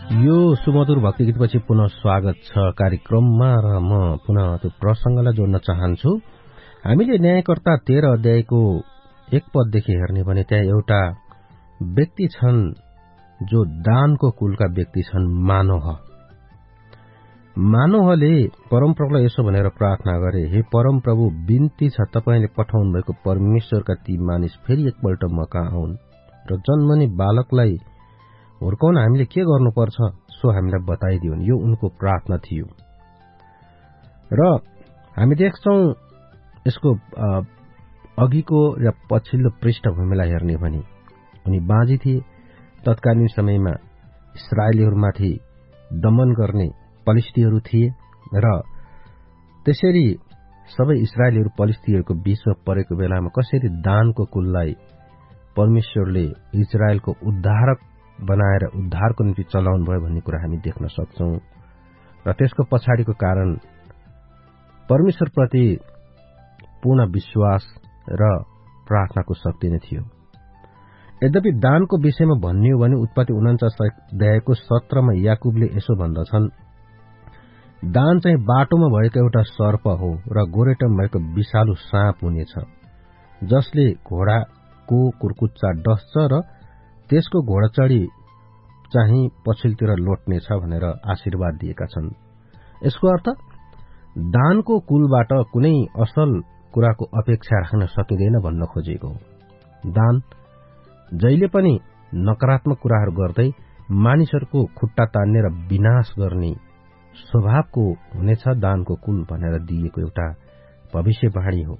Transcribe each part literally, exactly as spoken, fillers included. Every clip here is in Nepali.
यो सुमधुर भक्ति गीतपछि पुनः स्वागत छ कार्यक्रममा र म पुनः त्यो प्रसंगलाई जोड्न चाहन्छु। हामीले न्यायकर्ता तेह्र अध्यायको एक पददेखि हेर्ने भने त्यहाँ एउटा व्यक्ति छन् जो दानको कुलका व्यक्ति छन्, मानोह। मानोहले परमप्रभुलाई यसो भनेर प्रार्थना गरे, हे परमप्रभु, बिन्ती छ तपाईले पठाउनु भएको परमेश्वरका ती मानिस फेरि एकपल्ट मका आउन् र जन्मने बालकलाई हुर्काउन हामीले के गर्नुपर्छ सो हामीलाई बताइदिउन्। यो उनको प्रार्थना थियो र हामी देख्छौं यसको अघिको र पछिल्लो पृष्ठभूमिलाई हेर्ने भने उनी बाँझी थिए। तत्कालीन समयमा इस्राएलीहरूमाथि दमन गर्ने पलिस्तीहरू थिए र त्यसरी सबै इस्राएलीहरू पलिस्तीहरूको बीचमा परेको बेलामा कसरी दानको कुललाई परमेश्वरले इजरायलको उद्धारक बनाएर उद्धारको निम्ति चलाउनु भयो भन्ने कुरा हामी देख्न सक्छौं र त्यसको पछाडिको कारण परमेश्वरप्रति पूर्ण विश्वास र प्रार्थनाको शक्ति नै थियो। यद्यपि दानको विषयमा भनियो भने उत्पत्ति उनन्चास अध्यायको सत्रमा याकुबले यसो भन्दछन्, दान चाहिँ बाटोमा भएको एउटा सर्प हो र गोरेटमा भएको विषालु साँप हुनेछ, जसले घोडाको कुर्कुच्चा डस्छ र त्यसको घोडाचढी चाहिँ पछिल्तिर लोट्नेछ भनेर आशीर्वाद दिएका छन्। यसको अर्थ दानको कुलबाट कुनै असल कुराको अपेक्षा राख्न सकिँदैन भन्न खोजेको हो। दान जहिले पनि नकारात्मक कुराहरू गर्दै मानिसहरूको खुट्टा तान्ने र विनाश गर्ने स्वभावको हुनेछ दानको कुल भनेर दिएको एउटा भविष्यवाणी हो।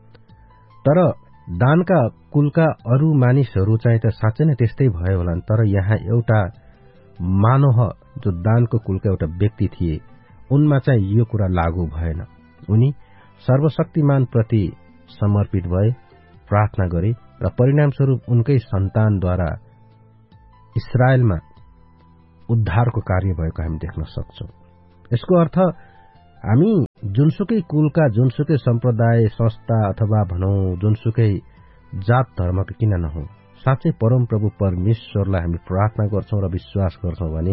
तर दानका कुलका अरू मानिसहरू चाहिँ त साँच्चै नै त्यस्तै भयो होला, तर यहाँ एउटा मानोह जो दानको कुलका एउटा व्यक्ति थिए उनमा चाहिँ यो कुरा लागू भएन। उनी सर्वशक्तिमान प्रति समर्पित भए, प्रार्थना गरे र परिणामस्वरूप उनकै सन्तानद्वारा इस्राएलमा उद्धारको कार्य भएको हामी देख्न सक्छौं। यसको अर्थ हामी जुनसुकै कुलका, जुनसुकै सम्प्रदाय, संस्था अथवा भनौं जुनसुकै जात धर्मका किन नहौं, साँच्चै परमप्रभु परमेश्वरलाई हामी प्रार्थना गर्छौं र विश्वास गर्छौं भने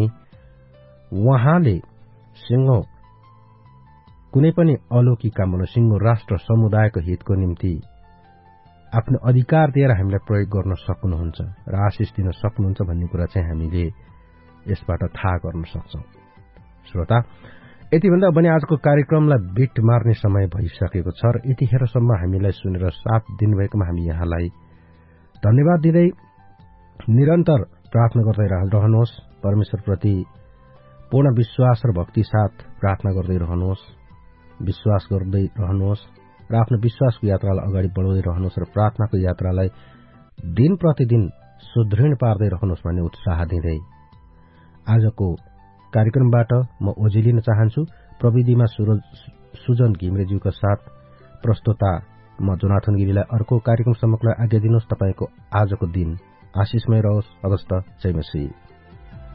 उहाँले सिंहो कुनै पनि अलौकिक काम, सिंहो राष्ट्र समुदायको हितको निम्ति आफ्नो अधिकार दिएर हामीलाई प्रयोग गर्न सक्नुहुन्छ र आशिष दिन सक्नुहुन्छ भन्ने कुरा चाहिँ हामीले यसबाट थाहा गर्न सक्छौं। श्रोता, यति भन्दा भने आजको कार्यक्रमलाई बिट मार्ने समय भइसकेको छ र यतिखेरसम्म हामीलाई सुनेर साथ दिनुभएकोमा हामी यहाँलाई धन्यवाद दिँदै निरन्तर प्रार्थना गर्दै रहनुहोस्। परमेश्वरप्रति पूर्ण विश्वास र भक्ति साथ प्रार्थना गर्दै रहनुहोस्, विश्वास गर्दै रहनुहोस् र आफ्नो विश्वासको यात्रालाई अगाडि बढाउँदै रहनुहोस् र प्रार्थनाको यात्रालाई दिन प्रतिदिन सुदृढ पार्दै रहनुहोस् भन्ने उत्साह दिँदै आजको कार्यक्रमबाट म ओझिलिन चाहन्छु। प्रविधिमा सुजन घिमरेज्यूका साथ प्रस्तुता म जोनाथन गिरीलाई अर्को कार्यक्रमसम्मको लागि आज्ञा दिनुहोस्। तपाईको आजको दिन आशिषमय रहोस्। अगस्त जय मसीह।